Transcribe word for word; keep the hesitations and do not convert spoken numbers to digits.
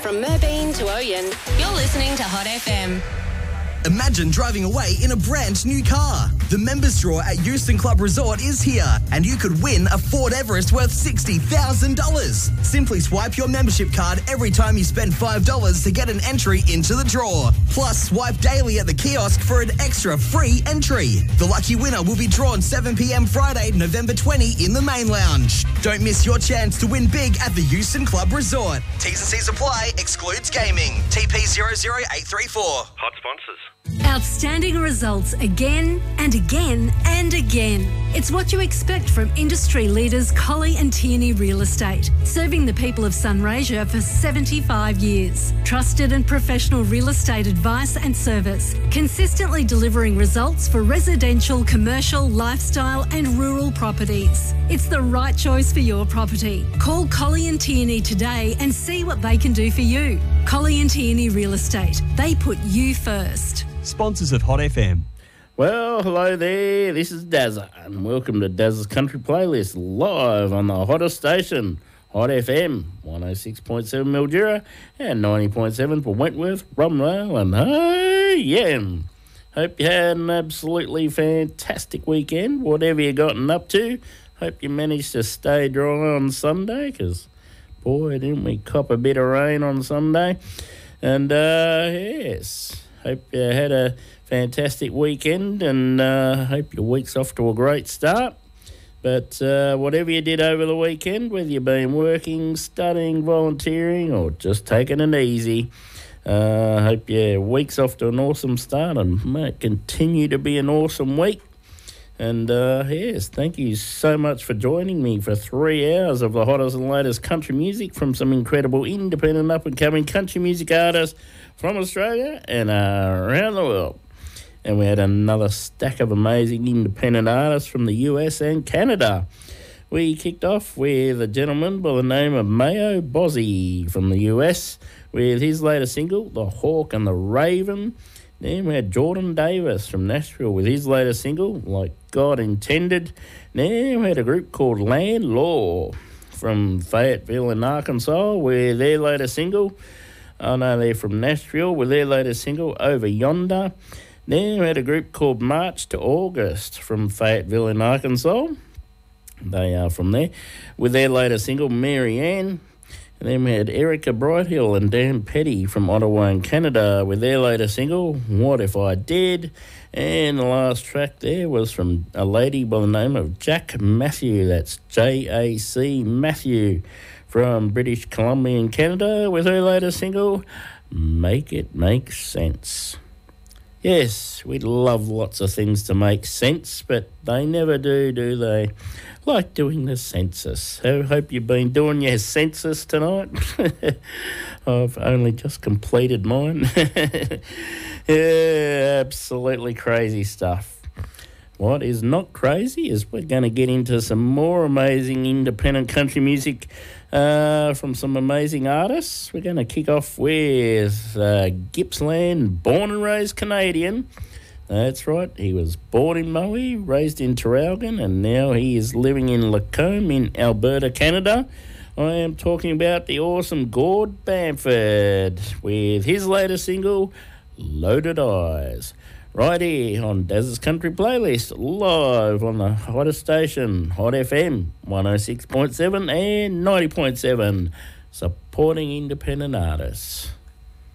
From Merbein to Oyen, you're listening to Hot F M. Imagine driving away in a brand new car. The members draw at Euston Club Resort is here, and you could win a Ford Everest worth sixty thousand dollars. Simply swipe your membership card every time you spend five dollars to get an entry into the draw. Plus, swipe daily at the kiosk for an extra free entry. The lucky winner will be drawn seven p.m. Friday, November twentieth in the main lounge. Don't miss your chance to win big at the Euston Club Resort. T's and C's apply, excludes gaming. T P zero zero eight three four. Hot sponsors. Outstanding results again and again and again. It's what you expect from industry leaders Colley and Tierney Real Estate, serving the people of Sunraysia for seventy-five years. Trusted and professional real estate advice and service, consistently delivering results for residential, commercial, lifestyle and rural properties. It's the right choice for your property. Call Colley and Tierney today and see what they can do for you. Colley and Tierney Real Estate. They put you first. Sponsors of Hot F M. Well, hello there. This is Dazza, and welcome to Dazza's Country Playlist live on the hottest station, Hot F M, one oh six point seven Mildura and ninety point seven for Wentworth, Bromwell, and Hayem. Hope you had an absolutely fantastic weekend, whatever you gotten up to. Hope you managed to stay dry on Sunday, because, boy, didn't we cop a bit of rain on Sunday. And, uh, yes... Hope you had a fantastic weekend, and uh, hope your week's off to a great start. But uh, whatever you did over the weekend, whether you've been working, studying, volunteering, or just taking it easy, uh, hope your week's off to an awesome start and might continue to be an awesome week. And uh, yes, thank you so much for joining me for three hours of the hottest and latest country music from some incredible independent up-and-coming country music artists from Australia and uh, around the world. And we had another stack of amazing independent artists from the U S and Canada. We kicked off with a gentleman by the name of Mayo Bozzi from the U S with his latest single, The Hawk and the Raven. Then we had Jordan Davis from Nashville with his latest single, Like God Intended. Then we had a group called Land Law from Fayetteville in Arkansas with their latest single, I know they're from Nashville, with their latest single, Over Yonder. Then we had a group called March to August from Fayetteville in Arkansas. They are from there, with their latest single, Mary Ann. And then we had Erica Brighthill and Dan Petty from Ottawa in Canada with their latest single, What If I Did? And the last track there was from a lady by the name of Jack Matthew. That's J A C Matthew from British Columbia in Canada with her latest single, Make It Make Sense. Yes, we'd love lots of things to make sense, but they never do, do they? Like doing the census. I hope you've been doing your census tonight. I've only just completed mine. Yeah, absolutely crazy stuff. What is not crazy is we're going to get into some more amazing independent country music uh, from some amazing artists. We're going to kick off with uh, Gippsland, born and raised Canadian. That's right, he was born in Maui, raised in Traralgon, and now he is living in Lacombe in Alberta, Canada. I am talking about the awesome Gord Bamford with his latest single, Loaded Eyes. Right here on Daz's Country Playlist, live on the hottest station, Hot F M, one oh six point seven and ninety point seven, supporting independent artists.